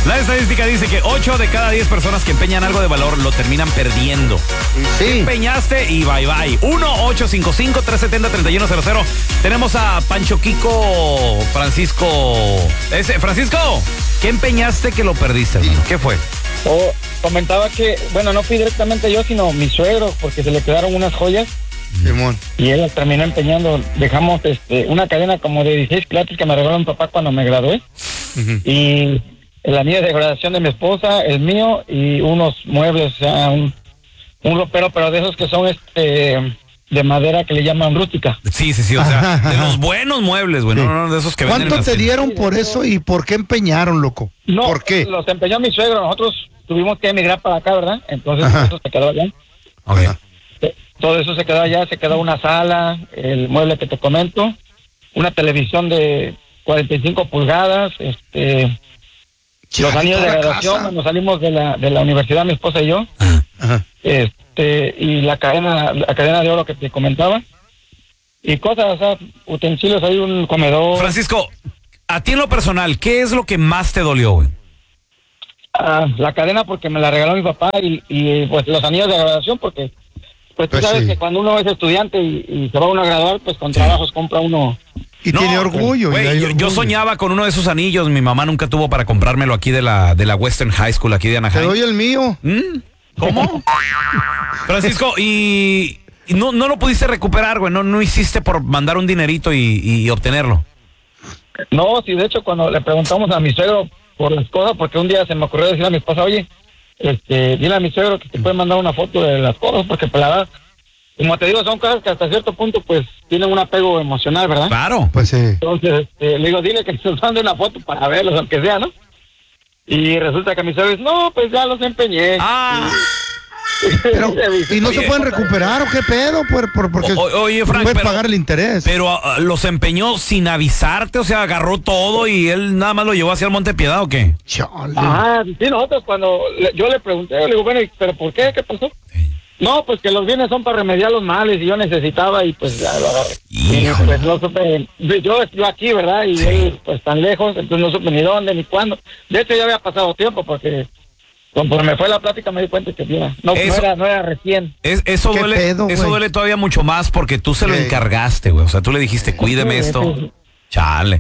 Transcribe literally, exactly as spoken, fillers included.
La estadística dice que ocho de cada diez personas que empeñan algo de valor lo terminan perdiendo. Sí. Empeñaste y bye bye. uno ocho cinco cinco, tres siete cero, tres uno cero cero. Tenemos a Pancho Kiko Francisco. Ese, Francisco, ¿qué empeñaste que lo perdiste, hermano? ¿Qué fue? Oh, comentaba que, bueno, no fui directamente yo, sino mi suegro, porque se le quedaron unas joyas. Simón. Y él las terminó empeñando. Dejamos este, una cadena como de dieciséis quilates que me regaló mi papá cuando me gradué. Uh-huh. Y el anillo de graduación de mi esposa, el mío, y unos muebles, o sea, un, un ropero, pero de esos que son este de madera que le llaman rústica. Sí, sí, sí, o sea, Ajá, de ajá. los buenos muebles, güey, Sí. no, no, de esos que venden en ¿Cuánto las te tiendas. dieron por eso y por qué empeñaron, loco? No, ¿Por qué? los empeñó mi suegro. Nosotros tuvimos que emigrar para acá, ¿verdad? Entonces Ajá. eso se quedó allá. Ok. Todo eso se quedó allá, se quedó una sala, el mueble que te comento, una televisión de cuarenta y cinco pulgadas, este, los Chale, años de toda la graduación, casa. cuando salimos de la de la universidad, mi esposa y yo, Ajá. este, y la cadena, la cadena de oro que te comentaba, y cosas, o sea, utensilios, hay un comedor. Francisco, a ti en lo personal, ¿qué es lo que más te dolió, güey? Ah, la cadena porque me la regaló mi papá y, y pues los anillos de graduación porque pues tú Pues sabes sí. que cuando uno es estudiante y, y se va uno a graduar, pues con trabajos compra uno. Y No, tiene orgullo. güey, y hay yo, yo orgullo. soñaba con uno de esos anillos. Mi mamá nunca tuvo para comprármelo aquí de la, de la Western High School, aquí de Te Anaheim. doy el mío. ¿Mm? ¿Cómo? Francisco, y, y no, no lo pudiste recuperar, güey. No, no hiciste por mandar un dinerito y, y obtenerlo. No, sí, de hecho cuando le preguntamos a mi suegro por las cosas, porque un día se me ocurrió decir a mi esposa, oye, este, dile a mi suegro que te puede mandar una foto de las cosas, porque pues la verdad, como te digo, son cosas que hasta cierto punto pues tienen un apego emocional, ¿verdad? Claro. Pues sí. Entonces, este, le digo, dile que nos mande una foto para verlos, aunque sea, ¿no? Y resulta que mi suegro dice, no, pues ya los empeñé. Ah. Pero, ¿y no Oye. se pueden recuperar o qué pedo? Por, por, porque O- o- oye, Frank, pueden pero- pagar el interés. Pero ah, los empeñó sin avisarte, o sea, agarró todo y él nada más lo llevó hacia el Monte Piedad, ¿o qué? Chale. Ah, sí, nosotros cuando le- yo le pregunté, le digo, bueno, ¿y ¿pero por qué? ¿Qué pasó? No, pues que los bienes son para remediar los males y yo necesitaba y pues ya lo agarré. Y Híjole. pues no supe, yo, yo aquí, ¿verdad? Y Sí. él pues tan lejos, entonces no supe ni dónde ni cuándo. De hecho ya había pasado tiempo porque conforme fue la plática me di cuenta que ya, no, no Eso- era, no era recién. Es, eso ¿Qué duele, pedo, eso güey? duele todavía mucho más porque tú se lo Sí. encargaste, güey. O sea, tú le dijiste, cuídeme Sí, esto. sí. Chale.